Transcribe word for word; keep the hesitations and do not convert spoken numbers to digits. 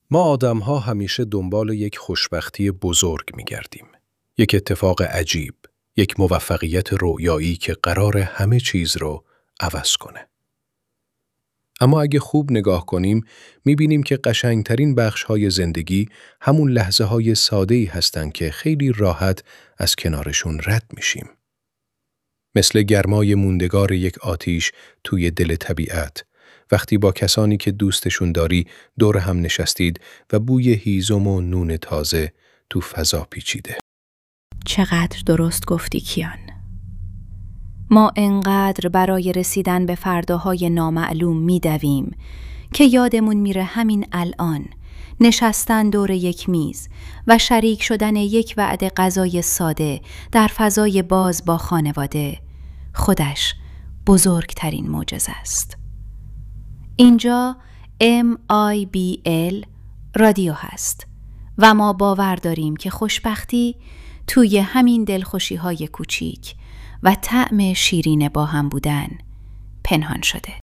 ما آدم‌ها همیشه دنبال یک خوشبختی بزرگ می‌گردیم. یک اتفاق عجیب، یک موفقیت رویایی که قرار همه چیز رو عوض کنه. اما اگه خوب نگاه کنیم، می‌بینیم که قشنگترین بخش‌های زندگی همون لحظه‌های ساده‌ای هستن که خیلی راحت از کنارشون رد میشیم. مثل گرمای موندگار یک آتیش توی دل طبیعت، وقتی با کسانی که دوستشون داری دور هم نشستید و بوی هیزم و نون تازه تو فضا پیچیده. چقدر درست گفتی کیان. ما انقدر برای رسیدن به فرداهای نامعلوم میدویم که یادمون میره همین الان نشستن دور یک میز و شریک شدن یک وعده غذای ساده در فضای باز با خانواده خودش بزرگترین معجزه است. اینجا ام آی بی ال رادیو هست و ما باور داریم که خوشبختی توی همین دلخوشی های کوچیک و طعم شیرین با هم بودن پنهان شده.